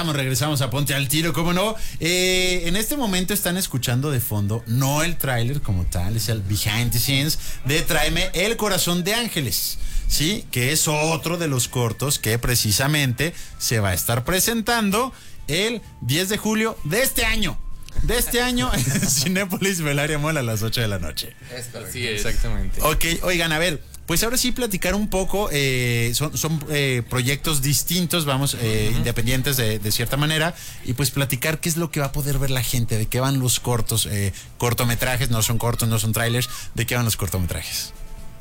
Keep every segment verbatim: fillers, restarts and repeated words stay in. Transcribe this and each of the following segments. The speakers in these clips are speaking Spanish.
regresamos, regresamos a Ponte al Tiro, ¿cómo no? Eh, en este momento están escuchando de fondo, no el tráiler como tal, es el behind the scenes de Tráeme el Corazón de Ángeles, ¿sí? Que es otro de los cortos que precisamente se va a estar presentando el diez de julio de este año. De este año en Cinépolis Belaria Mall a las ocho de la noche. Sí, exactamente. Ok, oigan, a ver, pues ahora sí platicar un poco, eh, son, son eh, proyectos distintos, vamos, eh, uh-huh. independientes de, de cierta manera, y pues platicar qué es lo que va a poder ver la gente, de qué van los cortos, eh, cortometrajes, no son cortos, no son trailers, de qué van los cortometrajes.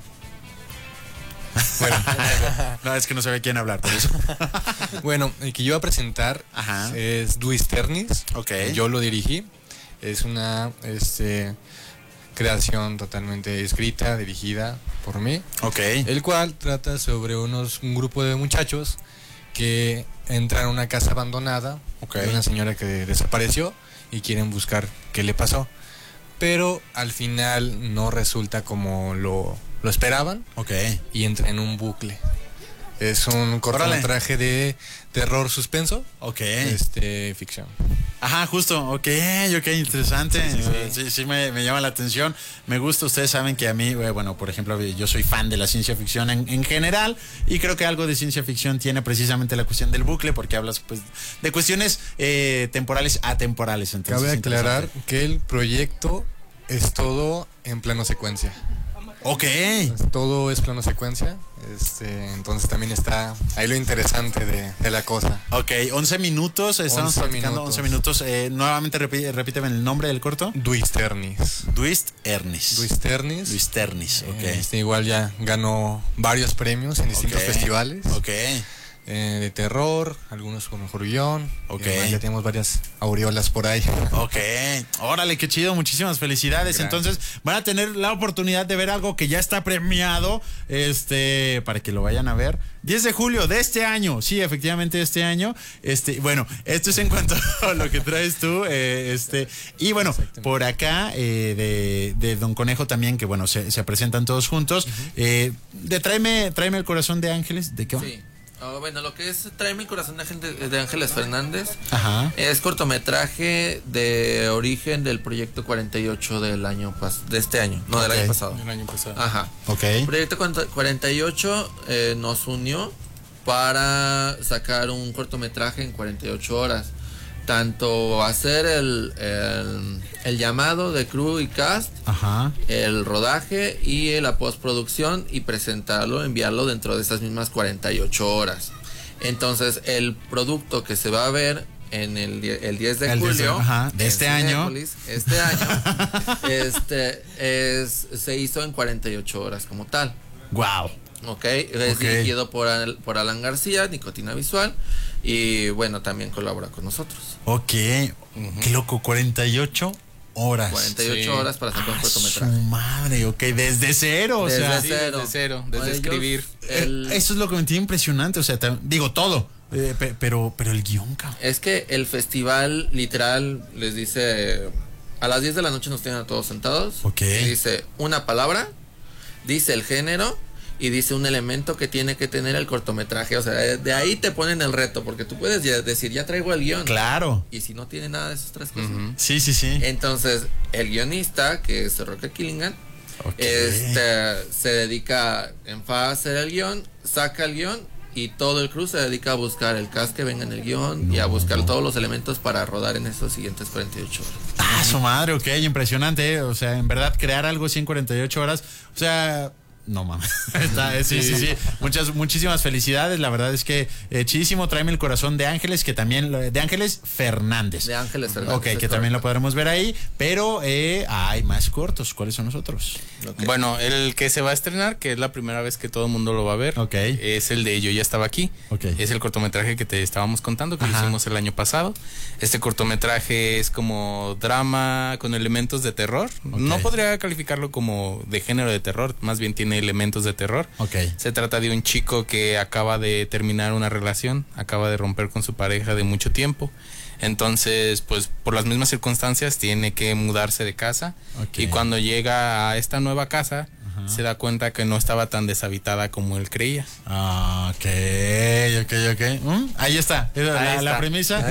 Bueno, no, es que no sabe quién hablar, por eso. Bueno, el que yo voy a presentar Ajá. es Duis Ternis. Okay. Yo lo dirigí. Es una este, creación totalmente escrita, dirigida por mí. Okay. El cual trata sobre unos un grupo de muchachos que entran a una casa abandonada okay. de una señora que desapareció y quieren buscar qué le pasó. Pero al final no resulta como lo... Lo esperaban okay. y entra en un bucle. Es un cortometraje de terror suspenso. Ok. Este, ficción. Ajá, justo. Ok, ok, interesante. Sí, sí, sí. sí, sí me, me llama la atención. Me gusta. Ustedes saben que a mí, bueno, por ejemplo, yo soy fan de la ciencia ficción en, en general y creo que algo de ciencia ficción tiene precisamente la cuestión del bucle porque hablas pues de cuestiones eh, temporales atemporales. Entonces, cabe aclarar que el proyecto es todo en plano secuencia. Ok. Todo es plano secuencia. Este, entonces también está ahí lo interesante de, de la cosa. Ok, once minutos. Estamos platicando once minutos. Eh, nuevamente repí, repíteme el nombre del corto. Duis Ternis. Duis Ternis. Duis Ternis. Duis Ternis, ok. Este, igual ya ganó varios premios en distintos okay. festivales. Ok. Eh, de terror, algunos con mejor guión. Ok. Ya tenemos varias aureolas por ahí. Ok. Órale, qué chido. Muchísimas felicidades. Gracias. Entonces, van a tener la oportunidad de ver algo que ya está premiado. Este, para que lo vayan a ver. diez de julio de este año. Sí, efectivamente, de este año. Este, bueno, esto es en cuanto a lo que traes tú. Eh, este, y bueno, por acá, eh, de, de Don Conejo también, que bueno, se, se presentan todos juntos. Uh-huh. Eh, de tráeme, tráeme el Corazón de Ángeles. ¿De qué va? Sí. Oh, bueno, lo que es Tráeme el Corazón de, Ángel, de Ángeles Fernández Ajá. es cortometraje de origen del proyecto cuarenta y ocho del año pas de este año, no okay. del año pasado. Del año pasado. Ajá. Okay. El proyecto cuarenta y ocho eh, nos unió para sacar un cortometraje en cuarenta y ocho horas. Tanto hacer el, el, el llamado de crew y cast, Ajá. el rodaje y la postproducción y presentarlo, enviarlo dentro de esas mismas cuarenta y ocho horas. Entonces el producto que se va a ver en el, el diez de julio de, ajá, de este año este año este es, se hizo en cuarenta y ocho horas como tal. Wow. Ok, es okay. dirigido por, por Alan García, Nicotina Visual, y bueno, también colabora con nosotros. Ok, uh-huh. Qué loco, cuarenta y ocho horas. cuarenta y ocho sí. horas para sacar ah, un cortometraje. Su madre, ok, desde cero, desde o sea. Cero. Desde cero, desde Ellos, escribir. El... Eso es lo que me tiene impresionante, o sea, te, digo todo, eh, pe, pero, pero el guión, cabrón. Es que el festival literal les dice, a las diez de la noche nos tienen a todos sentados. Ok. Dice una palabra, dice el género, y dice un elemento que tiene que tener el cortometraje. O sea, de ahí te ponen el reto, porque tú puedes ya decir, ya traigo el guión. Claro. Y si no tiene nada de esas tres cosas. Uh-huh. Sí, sí, sí. Entonces, el guionista, que es Roque Killingham, okay. este, se dedica en fa a hacer el guión, saca el guión, y todo el crew se dedica a buscar el cast que venga en el guión no, y a buscar no. todos los elementos para rodar en esos siguientes cuarenta y ocho horas. Ah, su madre, ok, impresionante, ¿eh? O sea, en verdad, crear algo así en cuarenta y ocho horas, o sea... No mames. Está, sí, sí, sí. Muchas, muchísimas felicidades. La verdad es que eh, chidísimo. Tráeme el Corazón de Ángeles, que también de Ángeles Fernández. De Ángeles Fernández. Ok, que correcto. También lo podremos ver ahí. Pero eh, hay más cortos. ¿Cuáles son los otros? Okay. Bueno, el que se va a estrenar, que es la primera vez que todo el mundo lo va a ver, okay. es el de Yo ya estaba aquí. Okay. Es el cortometraje que te estábamos contando, que lo hicimos el año pasado. Este cortometraje es como drama con elementos de terror. Okay. No podría calificarlo como de género de terror, más bien tiene elementos de terror. Okay. Se trata de un chico que acaba de terminar una relación, acaba de romper con su pareja de mucho tiempo. Entonces, pues por las mismas circunstancias tiene que mudarse de casa. Okay. Y cuando llega a esta nueva casa, uh-huh. se da cuenta que no estaba tan deshabitada como él creía. Ah, ok, ok, ok. ¿Mm? Ahí está, la, Ahí está. la premisa.